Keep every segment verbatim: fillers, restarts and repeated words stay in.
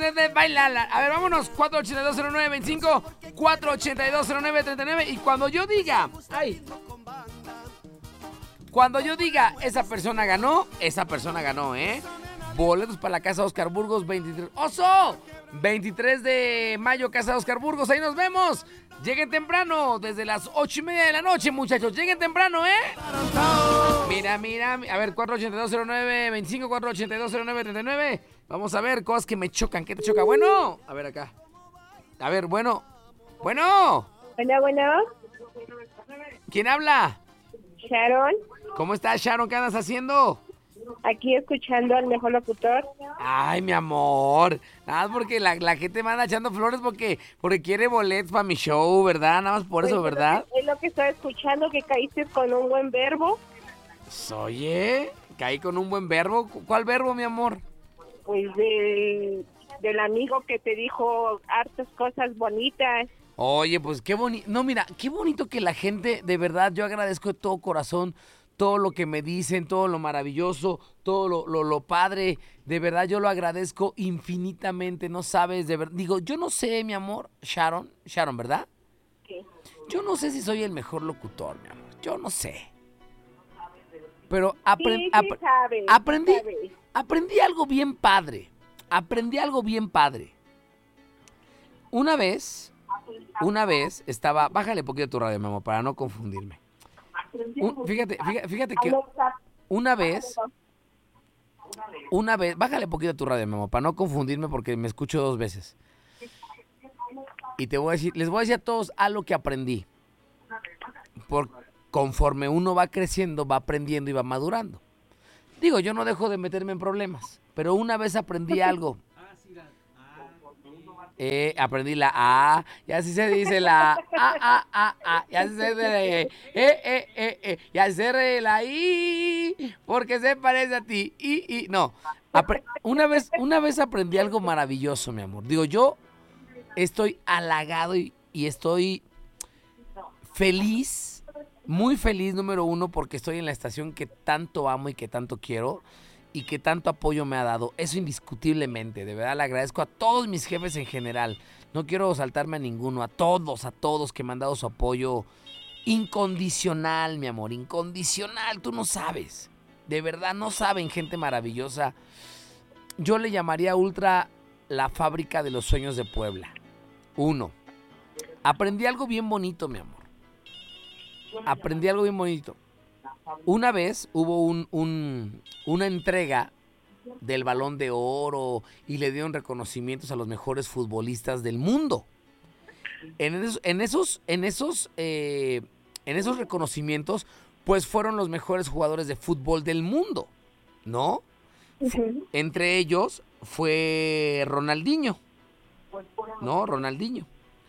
bailala. A ver, vámonos. cuatro ochenta y dos cero nueve veinticinco, cuatro ochenta y dos cero nueve treinta y nueve. Y cuando yo diga, ay, cuando yo diga, esa persona ganó, esa persona ganó, ¿eh? Boletos para la Casa Oscar Burgos, veintitrés. ¡Oso! veintitrés de mayo, Casa Oscar Burgos. Ahí nos vemos. Lleguen temprano, desde las ocho y media de la noche, muchachos. Lleguen temprano, ¿eh? Mira, mira. A ver, cuatro ochenta y dos cero nueve veinticinco, cuatro ochenta y dos cero nueve treinta y nueve. Vamos a ver cosas que me chocan. ¿Qué te choca? Bueno. A ver acá. A ver, bueno. Bueno. Bueno, bueno. ¿Quién habla? Sharon. ¿Cómo estás, Sharon? ¿Qué andas haciendo? Aquí escuchando al mejor locutor. Ay, mi amor. Nada más porque la, la gente me anda echando flores porque, porque quiere boletos para mi show, ¿verdad? Nada más por eso, Pues, ¿verdad? Es lo que estoy escuchando, que caíste con un buen verbo. Oye, caí con un buen verbo. ¿Cuál verbo, mi amor? Pues del, del amigo que te dijo hartas cosas bonitas. Oye, pues qué bonito. No, mira, qué bonito que la gente, de verdad, yo agradezco de todo corazón todo lo que me dicen, todo lo maravilloso, todo lo, lo, lo padre. De verdad, yo lo agradezco infinitamente, no sabes, de verdad. Digo, yo no sé, mi amor, Sharon, Sharon, ¿verdad? ¿Qué? Yo no sé si soy el mejor locutor, mi amor. Yo no sé. Pero apre- Sí, sí ap- sabe, aprendí, sabe. aprendí algo bien padre. Aprendí algo bien padre. Una vez, una vez estaba... Bájale poquito tu radio, mi amor, para no confundirme. Un- fíjate, fíjate, fíjate que una vez, una vez... Bájale poquito tu radio, mi amor, para no confundirme porque me escucho dos veces. Y te voy a decir, les voy a decir a todos algo que aprendí. Por, conforme uno va creciendo, va aprendiendo y va madurando. Digo, yo no dejo de meterme en problemas, pero una vez aprendí algo. Eh, aprendí la A, y así se dice la A, A, A, A, y así se dice la E, E, E, E, E, y así se dice la I, porque se parece a ti, I, I, no. Apre- una vez, una vez aprendí algo maravilloso, mi amor. Digo, yo estoy halagado y, y estoy feliz, muy feliz, número uno, porque estoy en la estación que tanto amo y que tanto quiero y que tanto apoyo me ha dado. Eso indiscutiblemente, de verdad le agradezco a todos mis jefes en general. No quiero saltarme a ninguno, a todos, a todos que me han dado su apoyo incondicional, mi amor, incondicional, tú no sabes. De verdad, no saben, gente maravillosa. Yo le llamaría Ultra la fábrica de los sueños de Puebla. Uno, aprendí algo bien bonito, mi amor. Aprendí algo bien bonito. Una vez hubo un, un, una entrega del Balón de Oro y le dieron reconocimientos a los mejores futbolistas del mundo. En esos, en esos, en esos, eh, en esos reconocimientos, pues fueron los mejores jugadores de fútbol del mundo, ¿no? Uh-huh. Entre ellos fue Ronaldinho, ¿no? Ronaldinho.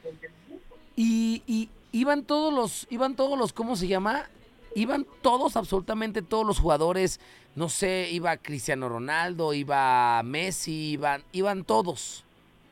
Y, y iban todos los, iban todos los, ¿cómo se llama? Iban todos, absolutamente todos los jugadores, no sé, iba Cristiano Ronaldo, iba Messi, iban, iban todos.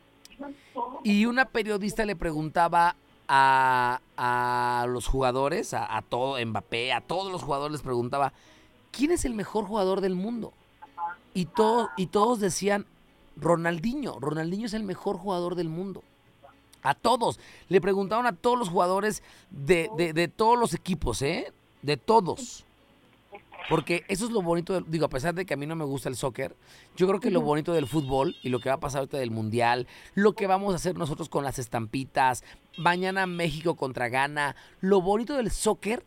Y una periodista le preguntaba a, a los jugadores, a, a todo, Mbappé, a todos los jugadores les preguntaba, ¿quién es el mejor jugador del mundo? Y, todo, y todos decían, Ronaldinho, Ronaldinho es el mejor jugador del mundo. A todos, le preguntaron a todos los jugadores de, de, de todos los equipos, ¿eh? De todos. Porque eso es lo bonito, de, digo, a pesar de que a mí no me gusta el soccer, yo creo que lo bonito del fútbol y lo que va a pasar ahorita del mundial, lo que vamos a hacer nosotros con las estampitas, mañana México contra Ghana, lo bonito del soccer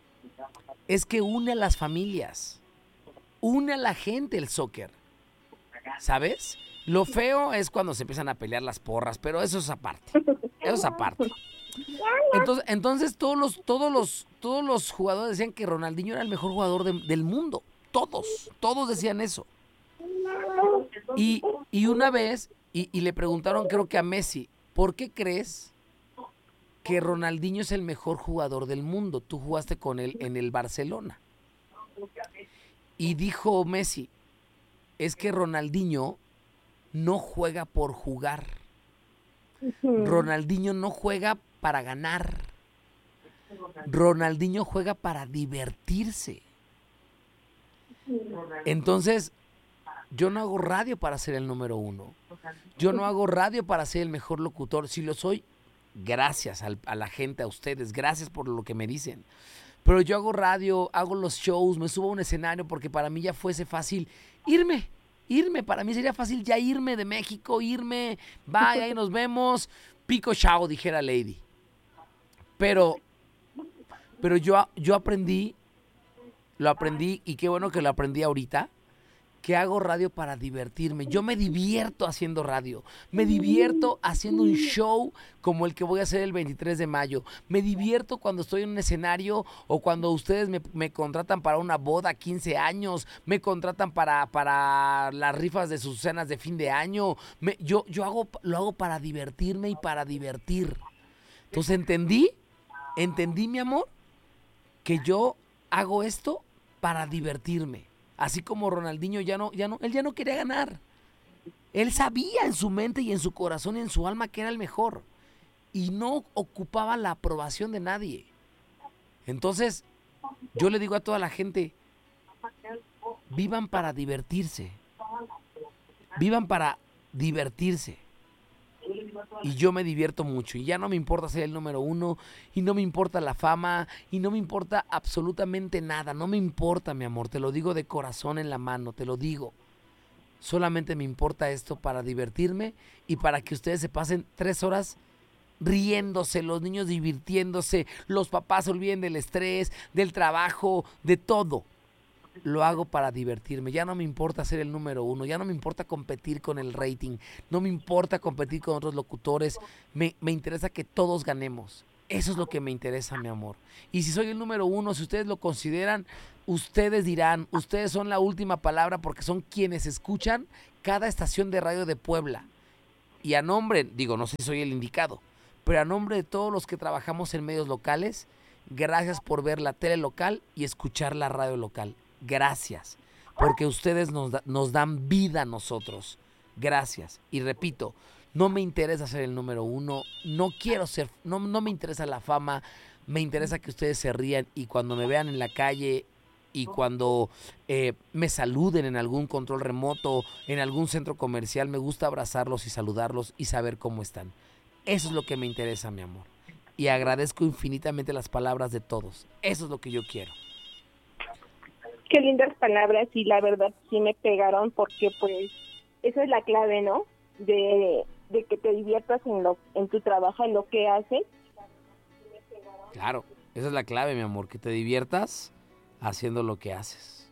es que une a las familias, une a la gente el soccer, ¿sabes? Lo feo es cuando se empiezan a pelear las porras, pero eso es aparte, eso es aparte. Entonces, entonces todos los, todos los, todos los jugadores decían que Ronaldinho era el mejor jugador de, del mundo. Todos, todos decían eso. Y, y una vez, y, y le preguntaron, creo que a Messi, ¿por qué crees que Ronaldinho es el mejor jugador del mundo? Tú jugaste con él en el Barcelona. Y dijo Messi, es que Ronaldinho no juega por jugar. Ronaldinho no juega para ganar. Ronaldinho juega para divertirse. Entonces, yo no hago radio para ser el número uno. Yo no hago radio para ser el mejor locutor. Si lo soy, gracias al, a la gente, a ustedes. Gracias por lo que me dicen. Pero yo hago radio, hago los shows, me subo a un escenario porque para mí ya fuese fácil irme. Irme, para mí sería fácil ya irme de México, irme, bye, ahí nos vemos, pico chao, dijera Lady. Pero, pero yo, yo aprendí, lo aprendí, y qué bueno que lo aprendí ahorita, que hago radio para divertirme. Yo me divierto haciendo radio, me divierto haciendo un show como el que voy a hacer el veintitrés de mayo. Me divierto cuando estoy en un escenario o cuando ustedes me, me contratan para una boda, quince años, me contratan para, para las rifas de sus cenas de fin de año. Me, yo yo hago, lo hago para divertirme y para divertir. Entonces entendí, entendí, mi amor, que yo hago esto para divertirme. Así como Ronaldinho ya no, ya no, él ya no quería ganar. Él sabía en su mente y en su corazón y en su alma que era el mejor. Y no ocupaba la aprobación de nadie. Entonces, yo le digo a toda la gente, vivan para divertirse. Vivan para divertirse. Y yo me divierto mucho. Y ya no me importa ser el número uno. Y no me importa la fama. Y no me importa absolutamente nada. No me importa, mi amor. Te lo digo de corazón en la mano. Te lo digo. Solamente me importa esto para divertirme. Y para que ustedes se pasen tres horas riéndose. Los niños divirtiéndose. Los papás se olviden del estrés, del trabajo, de todo. Lo hago para divertirme. Ya no me importa ser el número uno. Ya no me importa competir con el rating. No me importa competir con otros locutores. Me, me interesa que todos ganemos. Eso es lo que me interesa, mi amor. Y si soy el número uno, si ustedes lo consideran, ustedes dirán, ustedes son la última palabra porque son quienes escuchan cada estación de radio de Puebla. Y a nombre, digo, no sé si soy el indicado, pero a nombre de todos los que trabajamos en medios locales, gracias por ver la tele local y escuchar la radio local. Gracias, porque ustedes nos, da, nos dan vida a nosotros. Gracias. Y repito, no me interesa ser el número uno, no quiero ser, no, no me interesa la fama, me interesa que ustedes se rían y cuando me vean en la calle y cuando eh, me saluden en algún control remoto, en algún centro comercial, me gusta abrazarlos y saludarlos y saber cómo están. Eso es lo que me interesa, mi amor. Y agradezco infinitamente las palabras de todos. Eso es lo que yo quiero. Qué lindas palabras, y la verdad sí me pegaron porque pues esa es la clave, ¿no? De, de que te diviertas en lo en tu trabajo, en lo que haces. Claro, esa es la clave, mi amor, que te diviertas haciendo lo que haces.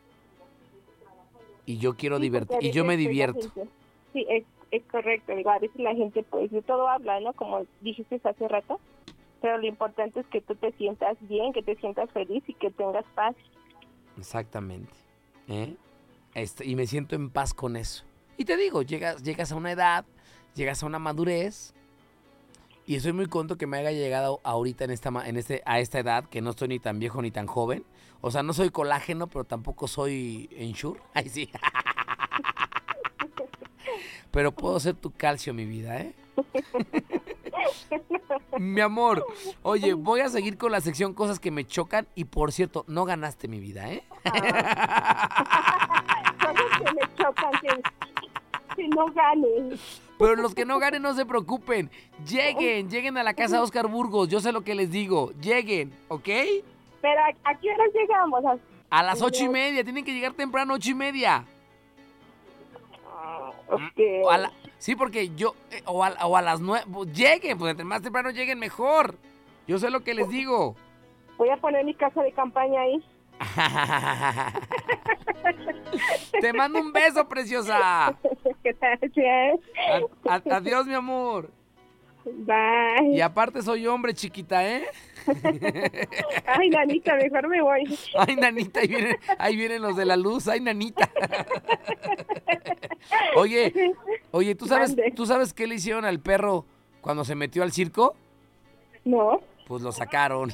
Y yo quiero Sí, divertir, porque y yo me a veces la divierto. gente- Sí, es, es correcto. Digo, a veces la gente pues de todo habla, ¿no? Como dijiste hace rato. Pero lo importante es que tú te sientas bien, que te sientas feliz y que tengas paz. Exactamente. ¿Eh? Este, y me siento en paz con eso. Y te digo, llegas, llegas a una edad, llegas a una madurez, y estoy muy contento que me haya llegado ahorita en esta, ma- en este, a esta edad, que no estoy ni tan viejo ni tan joven. O sea, no soy colágeno, pero tampoco soy Ensure. Ay, sí. Pero puedo ser tu calcio, mi vida, ¿eh? Mi amor, oye, voy a seguir con la sección cosas que me chocan. Y por cierto, no ganaste, mi vida, ¿eh? Cosas que me chocan, que, que no ganes. Pero los que no ganen, no se preocupen. Lleguen, lleguen a la casa de Oscar Burgos. Yo sé lo que les digo. Lleguen, ¿ok? Pero ¿a, a qué horas llegamos? A, A las ocho y media. Tienen que llegar temprano, ocho y media. okay. O a la- sí, porque yo... eh, o, a, o a las nueve... Pues lleguen, pues entre más temprano lleguen, mejor. Yo sé lo que les digo. Voy a poner mi casa de campaña ahí. Te mando un beso, preciosa. Gracias. A- a- adiós, mi amor. Bye. Y aparte soy hombre, chiquita, ¿eh? Ay, nanita, mejor me voy. Ay, nanita, ahí vienen, ahí vienen los de la luz. Ay, nanita. Oye, oye, ¿tú sabes, Mande. ¿tú sabes qué le hicieron al perro cuando se metió al circo? No. Pues lo sacaron.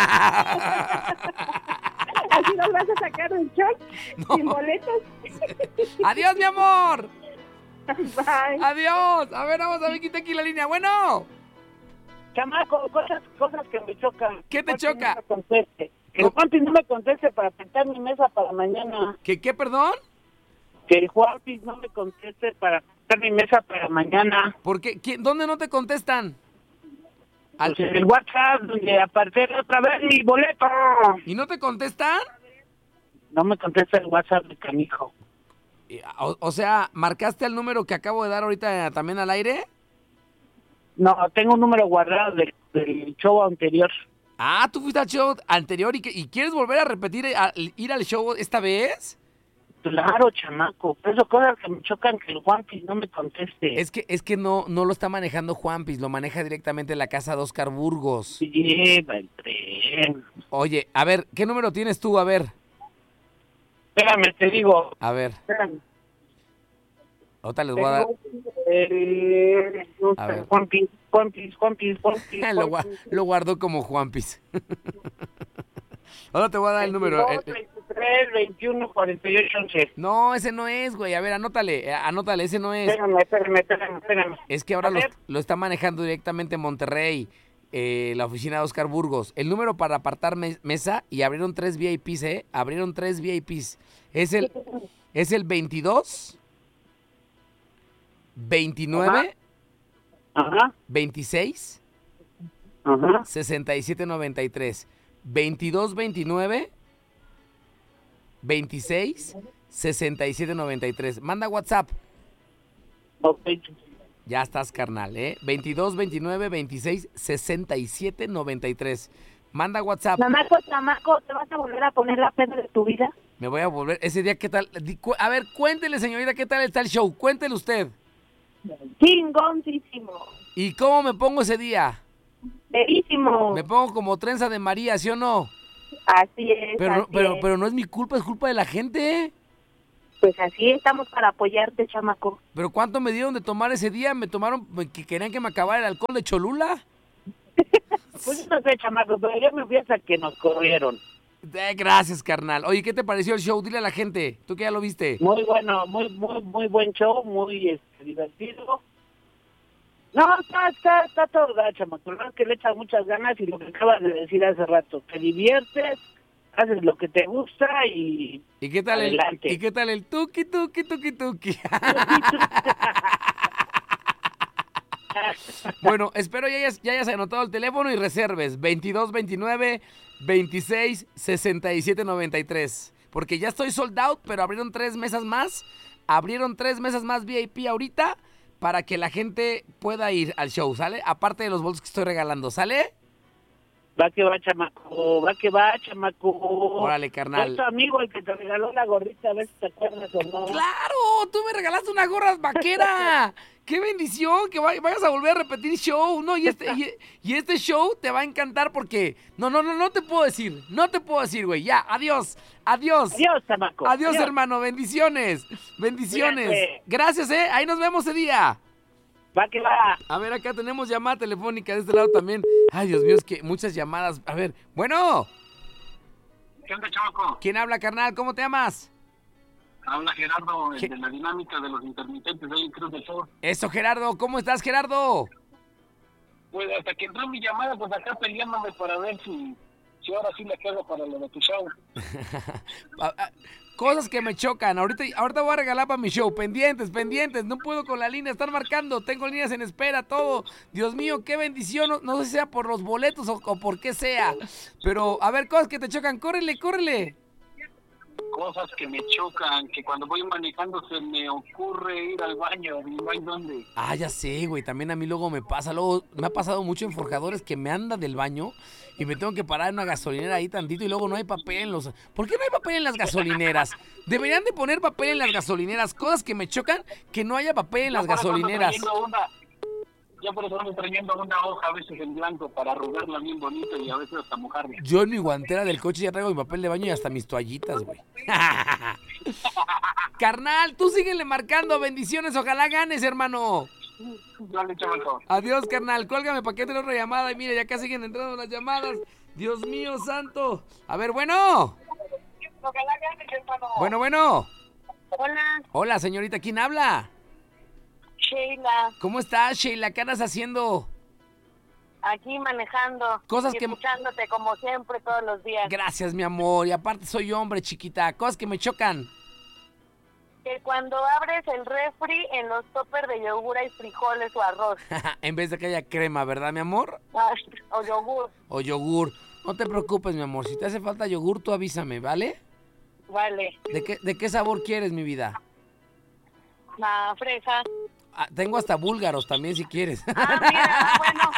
¿Así nos vas a sacar un shock? No. ¿Sin boletos? Adiós, mi amor. Bye. Adiós. A ver, vamos a ver, quita aquí la línea. Bueno, Chamaco, cosas, cosas que me chocan. ¿Qué te Juanpi choca? No me conteste. Que el Juanpi no me conteste para pintar mi mesa para mañana. ¿qué, qué, perdón? Que el Juanpi no me conteste para apartar mi mesa para mañana. ¿Por qué? ¿Quién- ¿Dónde no te contestan? Al- Pues en el WhatsApp, donde aparté otra vez mi boleto. ¿Y no te contestan? No me contesta el WhatsApp de canijo. Y, O, o sea, ¿marcaste el número que acabo de dar ahorita también al aire? No, tengo un número guardado del, del show anterior. Ah, tú fuiste al show anterior y, que- y quieres volver a repetir, a- ir al show esta vez. Claro, chamaco. Por eso cosas que me chocan que el Juanpi no me conteste. Es que, es que no, no lo está manejando Juanpis, lo maneja directamente la casa de Oscar Burgos. Lleva el tren. Oye, a ver, ¿qué número tienes tú? A ver, Espérame, te digo. a ver, Espérame. ahorita les voy a dar. Tengo el... A ver. Juanpi, Juanpi, Juanpi, Juanpi. lo, gua- lo guardó como Juanpis. Ahora te voy a dar el número. el- el- veintitrés, veintiuno, cuarenta y ocho, once. No, ese no es, güey. A ver, anótale, eh, anótale, ese no es. Espérame, espérame, espérame, espérame. Es que ahora A lo, ver. lo está manejando directamente en Monterrey, eh, la oficina de Oscar Burgos. El número para apartar mes- mesa y abrieron tres V I Ps, ¿eh? Abrieron tres V I Ps. Es el, es el veintidós, veintinueve, Ajá, veintiséis, ajá. sesenta y siete noventa y tres. veintidós, veintinueve, veintiséis, sesenta y siete noventa y tres. Manda WhatsApp. Ok. Ya estás, carnal, ¿eh? veintidós, veintinueve, veintiséis, sesenta y siete noventa y tres. Manda WhatsApp. Chamaco, chamaco, ¿te vas a volver a poner la pena de tu vida? Me voy a volver. Ese día, ¿qué tal? Di- cu- A ver, cuéntele, señorita, ¿qué tal está el show? Cuéntele usted. Chingoncísimo. ¿Y cómo me pongo ese día? Verísimo. Me pongo como trenza de María, ¿sí o no? Así es, Pero, así pero, es. pero no es mi culpa, es culpa de la gente. Pues así estamos para apoyarte, chamaco. ¿Pero cuánto me dieron de tomar ese día? ¿Me tomaron que querían que me acabara el alcohol de Cholula? Pues no sé, chamaco, pero yo me fui hasta que nos corrieron. Eh, gracias, carnal. Oye, ¿qué te pareció el show? Dile a la gente, tú que ya lo viste. Muy bueno, muy, muy, muy buen show, muy este, divertido. No, está, está, está todo da, chamaco. La verdad es que le echas muchas ganas y lo que acabas de decir hace rato, te diviertes, haces lo que te gusta y... ¿Y qué tal el, Adelante. ¿y qué tal el tuki, tuki, tuki, tuki? Bueno, espero ya hayas, ya hayas anotado el teléfono y reserves veintidós, veintinueve, veintiséis, sesenta y siete noventa y tres. Porque ya estoy sold out, pero abrieron tres mesas más. Abrieron tres mesas más V I P ahorita para que la gente pueda ir al show, ¿sale? Aparte de los boletos que estoy regalando, ¿sale? Va que va, chamaco, va que va, chamaco. Órale, carnal. Es tu amigo el que te regaló la gorrita, a ver si te acuerdas o no. ¡Claro! ¡Tú me regalaste una gorra vaquera! ¡Qué bendición! Que vay- vayas a volver a repetir show, ¿no? Y este, y, y este show te va a encantar porque... No, no, no, no te puedo decir. No te puedo decir, güey. Ya, adiós. Adiós. Adiós, chamaco. Adiós, hermano. Bendiciones. Bendiciones. Cuídate. Gracias, ¿eh? Ahí nos vemos ese día. Va que va. A ver, acá tenemos llamada telefónica de este lado también. Ay, Dios mío, es que muchas llamadas. A ver, bueno. ¿Qué onda, chamaco? ¿Quién habla, carnal? ¿Cómo te llamas? Habla Gerardo, el ¿Qué? de la dinámica de los intermitentes ahí en Cruz del Sur. Eso, Gerardo. ¿Cómo estás, Gerardo? Pues hasta que entró mi llamada, pues acá peleándome para ver si, si ahora sí le quedo para lo de tu show. Ah, ah, Cosas que me chocan. Ahorita, ahorita voy a regalar para mi show. Pendientes, pendientes. No puedo con la línea. Están marcando. Tengo líneas en espera, todo. Dios mío, qué bendición. No, no sé si sea por los boletos o, o por qué sea. Pero, a ver, cosas que te chocan. Córrele, córrele. Cosas que me chocan, que cuando voy manejando se me ocurre ir al baño y no hay dónde. Ah, ya sé, güey. También a mí luego me pasa. Luego me ha pasado mucho en Forjadores que me anda del baño y me tengo que parar en una gasolinera ahí tantito y luego no hay papel en los... ¿Por qué no hay papel en las gasolineras? Deberían de poner papel en las gasolineras. Cosas que me chocan, que no haya papel en las Yo por eso ando gasolineras. trayendo una- Yo por eso ando trayendo una hoja a veces en blanco para arrugarla bien bonito y a veces hasta mojarla. Yo en mi guantera del coche ya traigo mi papel de baño y hasta mis toallitas, güey. Carnal, tú síguele marcando. Bendiciones, ojalá ganes, hermano. Dale, chamaco. Adiós, carnal. Cuélgame para que te otra llamada. Y mira, ya casi siguen entrando las llamadas. Dios mío, santo. A ver, bueno. Ojalá ganes, hermano. Bueno, bueno. Hola, Hola, señorita. ¿Quién habla? Sheila, ¿Cómo estás, Sheila? ¿Qué andas haciendo? aquí manejando. Cosas y que- escuchándote como siempre todos los días. Gracias, mi amor. Y aparte soy hombre, chiquita. Cosas que me chocan. Que cuando abres el refri, en los toppers de yogur hay frijoles o arroz. En vez de que haya crema, ¿verdad, mi amor? O yogur. O yogur. No te preocupes, mi amor. Si te hace falta yogur, tú avísame, ¿vale? Vale. ¿De qué, de qué sabor quieres, mi vida? La fresa. Ah, tengo hasta búlgaros también, si quieres. Ah, mira, bueno.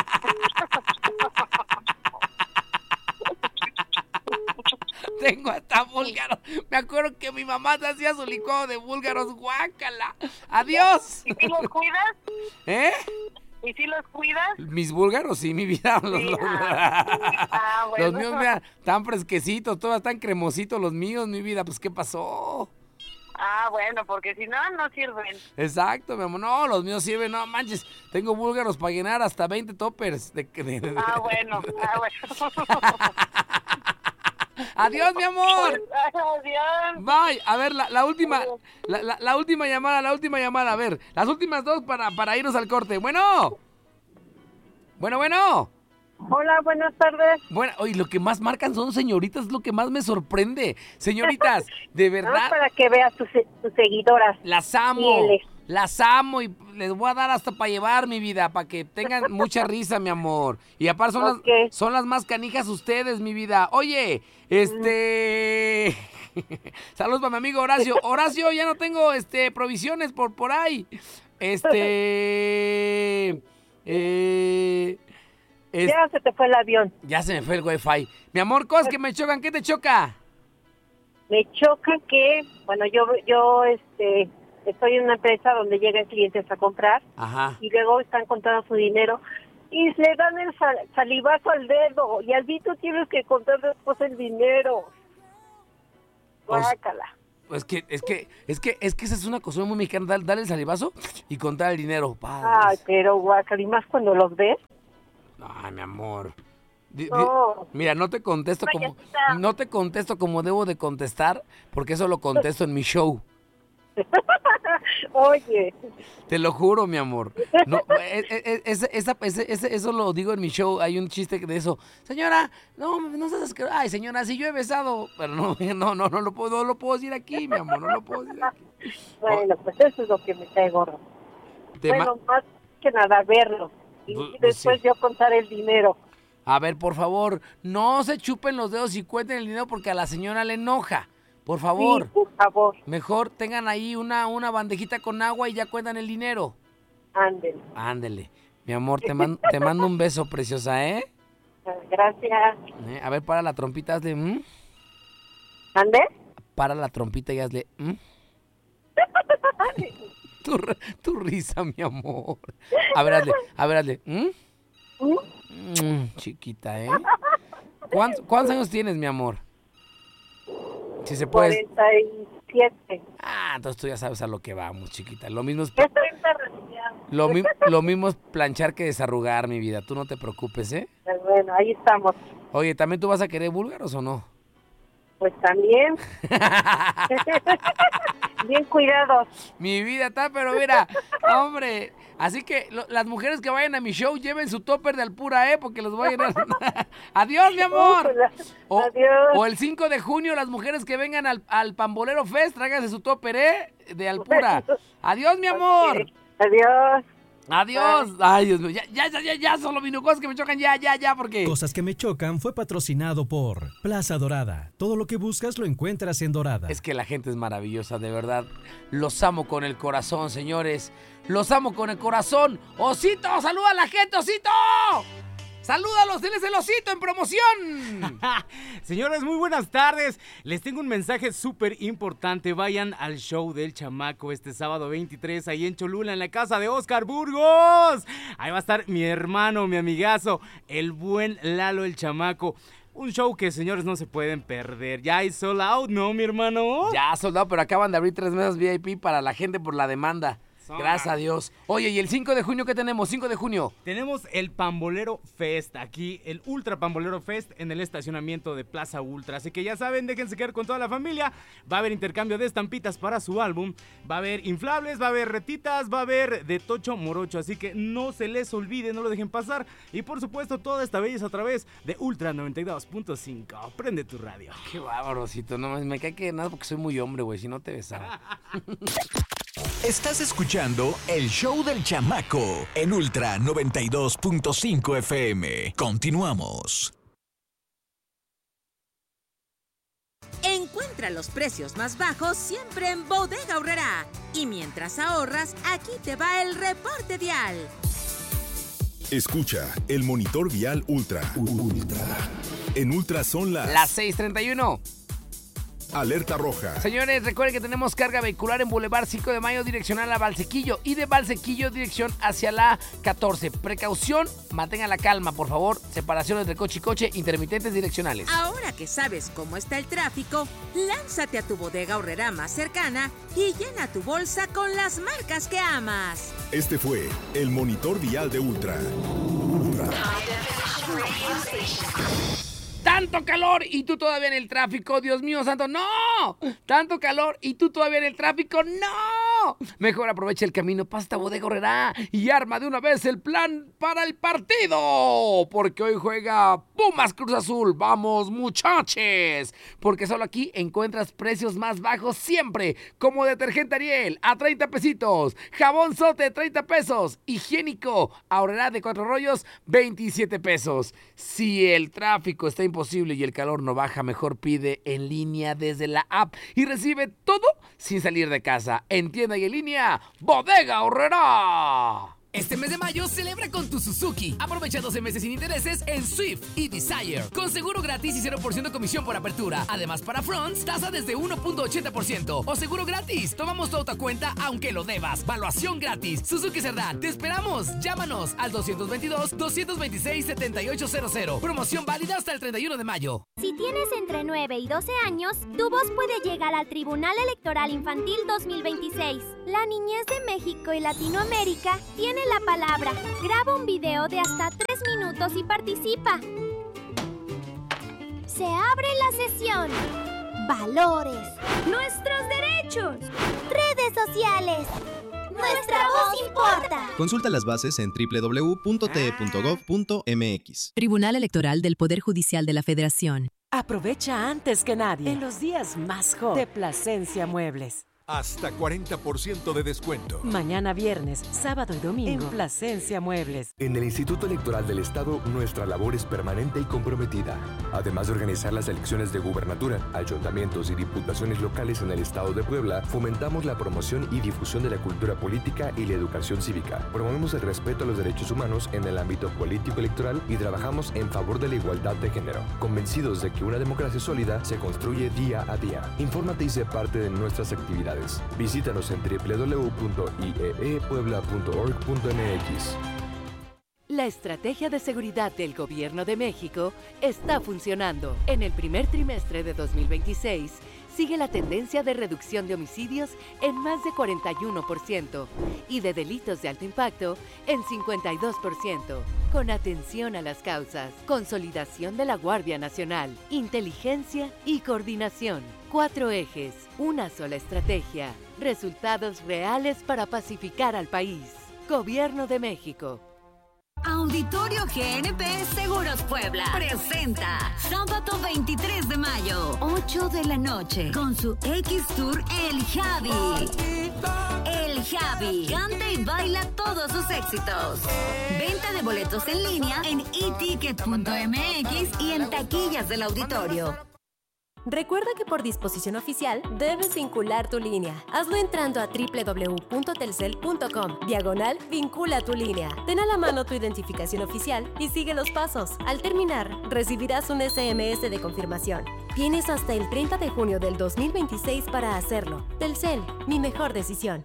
Tengo hasta búlgaros. Me acuerdo que mi mamá te hacía su licuado de búlgaros. ¡Guácala! ¡Adiós! ¿Y si los cuidas? ¿Eh? ¿Y si los cuidas? Mis búlgaros, sí, mi vida. Los, Sí, los- ah, ah, bueno. los míos, mira, tan fresquecitos, todos tan cremositos los míos, mi vida. Pues, ¿qué pasó? Ah, bueno, porque si no, no sirven. Exacto, mi amor. No, los míos sirven, no manches. Tengo búlgaros para llenar hasta veinte toppers. De, de- de- Ah, bueno, ah, bueno. Adiós, mi amor. Adiós. Bye. A ver, la, la última, la, la- la última llamada, la última llamada. A ver, las últimas dos para, para irnos al corte. Bueno. Bueno, bueno. Hola, buenas tardes. Bueno, oye, lo que más marcan son señoritas, es lo que más me sorprende. Señoritas, de Nada más verdad, para que veas tus, tus seguidoras. las amo. fieles. Las amo y les voy a dar hasta para llevar mi vida, para que tengan mucha risa, mi amor. Y aparte son, Ok. las, son las más canijas ustedes, mi vida. Oye, este... Saludos para mi amigo Horacio. Horacio, ya no tengo este provisiones por, por ahí. Este... Eh... es- Ya se te fue el avión. Ya se me fue el wifi. Mi amor, cosas que me chocan, ¿qué te choca? Me choca que, bueno, yo, yo, este, estoy en una empresa donde llegan clientes a comprar Ajá. y luego están contando su dinero y le dan el sal- salivazo al dedo y al tú tienes que contar después el dinero. Pues- Guácala. Es que, es que, es que, es que esa es una costumbre muy mexicana, dar- darle el salivazo y contar el dinero. Ay, Padres. pero guácala, y más cuando los ves. Ay, mi amor. Di- di- No. Mira, no te contesto como, Payasita. no te contesto como debo de contestar, porque eso lo contesto en mi show. Oye, Te lo juro, mi amor. No, e- e- e- ese- esa- ese- ese- eso lo digo en mi show. Hay un chiste de eso. Señora, no, no seas asquerosa. Ay, señora, si yo he besado. Pero no, no, no, no lo puedo, no lo puedo decir aquí, mi amor. No lo puedo decir aquí. bueno, pues eso es lo que me cae gordo. Te ma- Bueno, más que nada verlo y Pues- pues después sí. yo contar el dinero. A ver, por favor, no se chupen los dedos y cuenten el dinero porque a la señora le enoja. Por favor. Sí, por favor, Mejor tengan ahí una, una bandejita con agua y ya cuentan el dinero. anden. Ándele. Mi amor, te, man- te mando un beso, preciosa, ¿eh? Gracias. ¿Eh? A ver, para la trompita, hazle... ¿mm? ¿Ande? Para la trompita y hazle... ¿mm? Tu, r- tu risa, mi amor. A ver, hazle... A ver, hazle... ¿mm? ¿Mm? Mm, chiquita, ¿eh? ¿Cuántos, ¿Cuántos años tienes, mi amor? Si se puede... cuarenta y siete. Ah, entonces tú ya sabes a lo que vamos, chiquita. Lo mismo es... Estoy enfermedad. Lo, mi- lo mismo es planchar que desarrugar, mi vida. Tú no te preocupes, ¿eh? Bueno, ahí estamos. Oye, ¿también tú vas a querer búlgaros o no? Pues también. Bien cuidados. Mi vida está, pero mira, hombre. Así que lo- las mujeres que vayan a mi show lleven su topper de Alpura, ¿eh? Porque los voy a llenar. Adiós, mi amor. O, Adiós. o el cinco de junio, las mujeres que vengan al, al Pambolero Fest, tráiganse su topper, ¿eh? De Alpura. Adiós, mi amor. Ok. Adiós. Adiós. Ay, Dios mío. Ya, ya, ya, ya, ya, solo vino cosas que me chocan. Ya, ya, ya, porque... Cosas que me chocan fue patrocinado por Plaza Dorada. Todo lo que buscas lo encuentras en Dorada. Es que la gente es maravillosa, de verdad. Los amo con el corazón, señores. Los amo con el corazón. ¡Osito! ¡Saluda a la gente, Osito! ¡Salúdalos! ¡Él es el Osito en promoción! Señores, muy buenas tardes. Les tengo un mensaje súper importante. Vayan al show del Chamaco este sábado veintitrés ahí en Cholula, en la casa de Oscar Burgos. Ahí va a estar mi hermano, mi amigazo, el buen Lalo el Chamaco. Un show que, señores, no se pueden perder. Ya hay sold out, ¿no, mi hermano? Ya, soldado, pero acaban de abrir tres mesas V I P para la gente por la demanda. Gracias a Dios. Oye, ¿y el cinco de junio qué tenemos? cinco de junio. Tenemos el Pambolero Fest, aquí el Ultra Pambolero Fest en el estacionamiento de Plaza Ultra. Así que ya saben, déjense quedar con toda la familia. Va a haber intercambio de estampitas para su álbum. Va a haber inflables, va a haber retitas, va a haber de tocho morocho. Así que no se les olvide, no lo dejen pasar. Y por supuesto, toda esta belleza a través de Ultra noventa y dos punto cinco. Prende tu radio. Qué bárbarosito, no me cae que nada porque soy muy hombre, güey, si no te besaba. Estás escuchando el show del chamaco en Ultra noventa y dos punto cinco F M. Continuamos. Encuentra los precios más bajos siempre en Bodega Aurrerá. Y mientras ahorras, aquí te va el reporte vial. Escucha el monitor vial Ultra. Ultra. En Ultra son las... Las seis treinta y uno. Alerta roja. Señores, recuerden que tenemos carga vehicular en Boulevard cinco de mayo direccional a Valsequillo y de Valsequillo dirección hacia la catorce. Precaución, mantengan la calma, por favor. Separación entre coche y coche, intermitentes direccionales. Ahora que sabes cómo está el tráfico, lánzate a tu Bodega Aurrerá más cercana y llena tu bolsa con las marcas que amas. Este fue el monitor vial de Ultra. Ultra. ¡Tanto calor! Y tú todavía en el tráfico, Dios mío santo, ¡no! ¡Tanto calor! Y tú todavía en el tráfico, ¡no! Mejor aprovecha el camino, pasa a Bodega Aurrerá y arma de una vez el plan para el partido. Porque hoy juega Pumas Cruz Azul. ¡Vamos, muchachos! Porque solo aquí encuentras precios más bajos siempre. Como detergente Ariel a treinta pesitos. Jabón Sote, treinta pesos. Higiénico Aurrerá de cuatro rollos, veintisiete pesos. Si el tráfico está imposible y el calor no baja, mejor pide en línea desde la app y recibe todo sin salir de casa. En tienda y en línea, Bodega Aurrerá. Este mes de mayo celebra con tu Suzuki. Aprovecha doce meses sin intereses en Swift y Desire. Con seguro gratis y cero por ciento comisión por apertura. Además, para Fronts, tasa desde uno punto ochenta por ciento. O seguro gratis. Tomamos tu auto a cuenta aunque lo debas. Valuación gratis. Suzuki Cerdán. Te esperamos. Llámanos al dos dos dos, dos dos seis, siete ocho cero cero. Promoción válida hasta el treinta y uno de mayo. Si tienes entre nueve y doce años, tu voz puede llegar al Tribunal Electoral Infantil dos mil veintiséis. La niñez de México y Latinoamérica tiene la palabra. Graba un video de hasta tres minutos y participa. Se abre la sesión. Valores. Nuestros derechos. Redes sociales. Nuestra voz importa. Consulta las bases en doble u doble u doble u punto t e punto gov punto m x. Tribunal Electoral del Poder Judicial de la Federación. Aprovecha antes que nadie en los días más hot de Plasencia Muebles. Hasta cuarenta por ciento de descuento. Mañana viernes, sábado y domingo en Plasencia Muebles. En el Instituto Electoral del Estado, nuestra labor es permanente y comprometida. Además de organizar las elecciones de gubernatura, ayuntamientos y diputaciones locales en el Estado de Puebla, fomentamos la promoción y difusión de la cultura política y la educación cívica. Promovemos el respeto a los derechos humanos en el ámbito político electoral y trabajamos en favor de la igualdad de género, convencidos de que una democracia sólida se construye día a día. Infórmate y sé parte de nuestras actividades. Visítanos en doble u doble u doble u punto i e e puebla punto org punto m x. La estrategia de seguridad del Gobierno de México está funcionando. En el primer trimestre de dos mil veintiséis, sigue la tendencia de reducción de homicidios en más de cuarenta y uno por ciento y de delitos de alto impacto en cincuenta y dos por ciento. Con atención a las causas, consolidación de la Guardia Nacional, inteligencia y coordinación. Cuatro ejes, una sola estrategia, resultados reales para pacificar al país. Gobierno de México. Auditorio G N P Seguros Puebla presenta sábado veintitrés de mayo, ocho de la noche, con su X Tour El Javi. El Javi canta y baila todos sus éxitos. Venta de boletos en línea en e ticket punto m x y en taquillas del auditorio. Recuerda que por disposición oficial debes vincular tu línea. Hazlo entrando a doble u doble u doble u punto telcel punto com, diagonal vincula tu línea. Ten a la mano tu identificación oficial y sigue los pasos. Al terminar, recibirás un ese eme ese de confirmación. Tienes hasta el treinta de junio del dos mil veintiséis para hacerlo. Telcel, mi mejor decisión.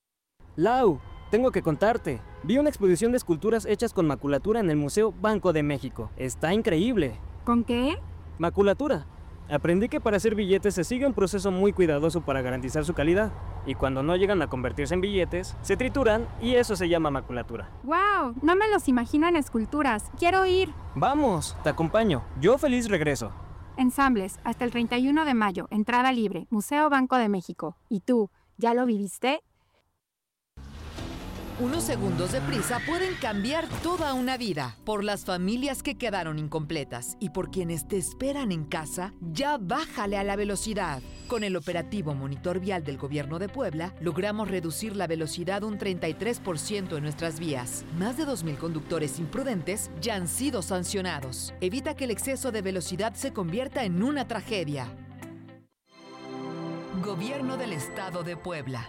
Lau, tengo que contarte. Vi una exposición de esculturas hechas con maculatura en el Museo Banco de México. Está increíble. ¿Con qué? Maculatura. Aprendí que para hacer billetes se sigue un proceso muy cuidadoso para garantizar su calidad. Y cuando no llegan a convertirse en billetes, se trituran y eso se llama maculatura. ¡Wow! No me los imagino en esculturas. ¡Quiero ir! Vamos, te acompaño. Yo feliz regreso. Ensambles, hasta el treinta y uno de mayo, entrada libre, Museo Banco de México. ¿Y tú, ya lo viviste? Unos segundos de prisa pueden cambiar toda una vida. Por las familias que quedaron incompletas y por quienes te esperan en casa, ya bájale a la velocidad. Con el operativo Monitor Vial del Gobierno de Puebla, logramos reducir la velocidad un treinta y tres por ciento en nuestras vías. Más de dos mil conductores imprudentes ya han sido sancionados. Evita que el exceso de velocidad se convierta en una tragedia. Gobierno del Estado de Puebla.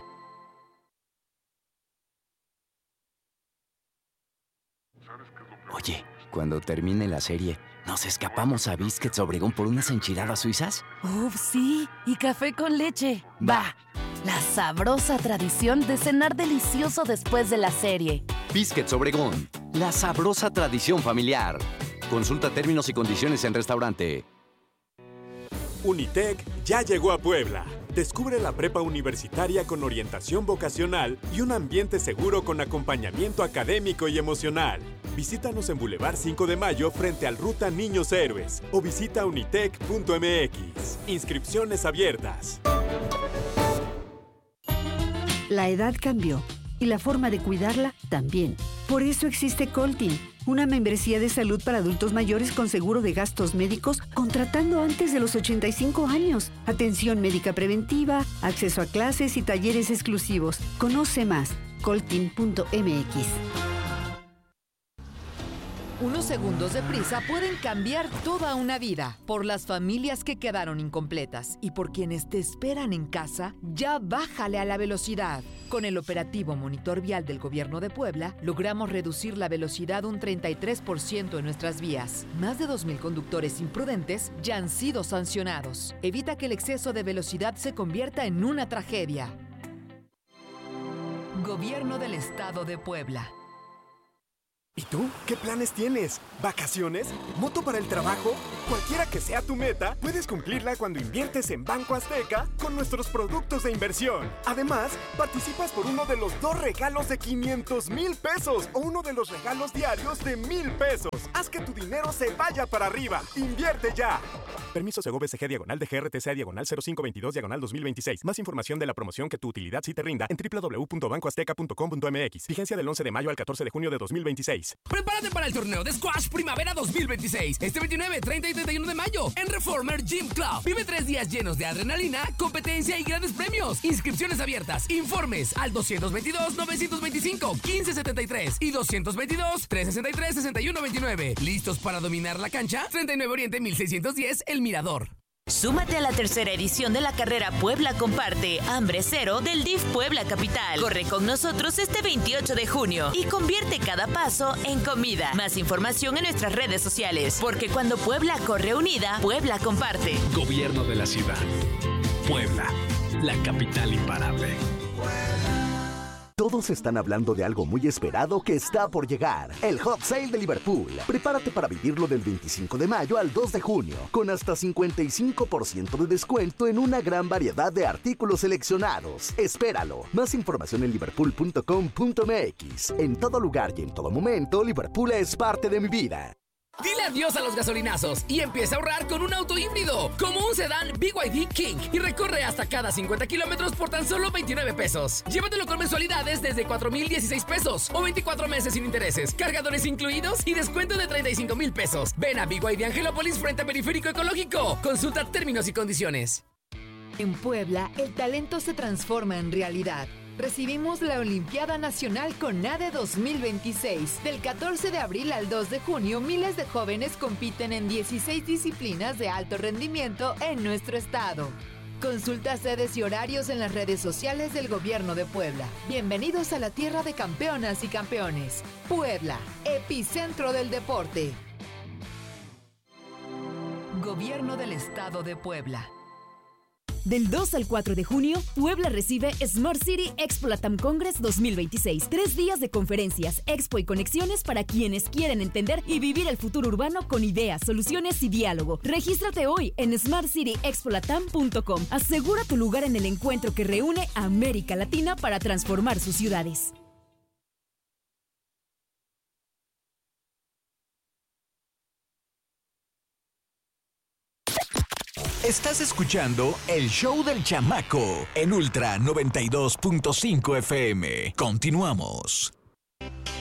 Oye, cuando termine la serie, ¿nos escapamos a Biscuits Obregón por unas enchiladas suizas? ¡Uf, sí! Y café con leche. ¡Va! La sabrosa tradición de cenar delicioso después de la serie. Biscuits Obregón, la sabrosa tradición familiar. Consulta términos y condiciones en restaurante. Unitec ya llegó a Puebla. Descubre la prepa universitaria con orientación vocacional y un ambiente seguro con acompañamiento académico y emocional. Visítanos en Boulevard cinco de mayo frente al Ruta Niños Héroes o visita unitec punto m x. Inscripciones abiertas. La edad cambió y la forma de cuidarla también. Por eso existe Coltin, una membresía de salud para adultos mayores con seguro de gastos médicos contratando antes de los ochenta y cinco años. Atención médica preventiva, acceso a clases y talleres exclusivos. Conoce más, coltin punto m x. Unos segundos de prisa pueden cambiar toda una vida. Por las familias que quedaron incompletas y por quienes te esperan en casa, ya bájale a la velocidad. Con el operativo Monitor Vial del Gobierno de Puebla, logramos reducir la velocidad un treinta y tres por ciento en nuestras vías. Más de dos mil conductores imprudentes ya han sido sancionados. Evita que el exceso de velocidad se convierta en una tragedia. Gobierno del Estado de Puebla. ¿Y tú? ¿Qué planes tienes? ¿Vacaciones? ¿Moto para el trabajo? Cualquiera que sea tu meta, puedes cumplirla cuando inviertes en Banco Azteca con nuestros productos de inversión. Además, participas por uno de los dos regalos de quinientos mil pesos o uno de los regalos diarios de mil pesos. Haz que tu dinero se vaya para arriba. ¡Invierte ya! Permiso Segov S G diagonal de G R T C A diagonal cero cinco veintidós diagonal dos mil veintiséis. Más información de la promoción que tu utilidad sí te rinda en doble u doble u doble u punto banco azteca punto com punto m x. Vigencia del once de mayo al catorce de junio de dos mil veintiséis. Prepárate para el torneo de Squash Primavera dos mil veintiséis. Este veintinueve, treinta y treinta y uno de mayo en Reformer Gym Club. Vive tres días llenos de adrenalina, competencia y grandes premios. Inscripciones abiertas. Informes al doscientos veintidós, novecientos veinticinco, quince setenta y tres y doscientos veintidós, trescientos sesenta y tres, sesenta y uno veintinueve. ¿Listos para dominar la cancha? treinta y nueve Oriente mil seiscientos diez, El Mirador. Súmate a la tercera edición de la carrera Puebla Comparte, Hambre Cero del D I F Puebla Capital. Corre con nosotros este veintiocho de junio y convierte cada paso en comida. Más información en nuestras redes sociales, porque cuando Puebla corre unida, Puebla comparte. Gobierno de la ciudad. Puebla, la capital imparable. Todos están hablando de algo muy esperado que está por llegar. El Hot Sale de Liverpool. Prepárate para vivirlo del veinticinco de mayo al dos de junio, con hasta cincuenta y cinco por ciento de descuento en una gran variedad de artículos seleccionados. Espéralo. Más información en liverpool punto com punto m x. En todo lugar y en todo momento, Liverpool es parte de mi vida. Dile adiós a los gasolinazos y empieza a ahorrar con un auto híbrido, como un sedán B Y D King, y recorre hasta cada cincuenta kilómetros por tan solo veintinueve pesos. Llévatelo con mensualidades desde cuatro mil dieciséis pesos o veinticuatro meses sin intereses, cargadores incluidos y descuento de treinta y cinco mil pesos. Ven a B Y D Angelópolis frente a Periférico Ecológico. Consulta términos y condiciones. En Puebla, el talento se transforma en realidad. Recibimos la Olimpiada Nacional CONADE dos mil veintiséis. Del catorce de abril al dos de junio, miles de jóvenes compiten en dieciséis disciplinas de alto rendimiento en nuestro estado. Consulta sedes y horarios en las redes sociales del Gobierno de Puebla. Bienvenidos a la tierra de campeonas y campeones. Puebla, epicentro del deporte. Gobierno del Estado de Puebla. Del dos al cuatro de junio, Puebla recibe Smart City Expo Latam Congress dos mil veintiséis. Tres días de conferencias, expo y conexiones para quienes quieren entender y vivir el futuro urbano con ideas, soluciones y diálogo. Regístrate hoy en smart city expo latam punto com. Asegura tu lugar en el encuentro que reúne a América Latina para transformar sus ciudades. Estás escuchando El Show del Chamaco en Ultra noventa y dos punto cinco F M. Continuamos.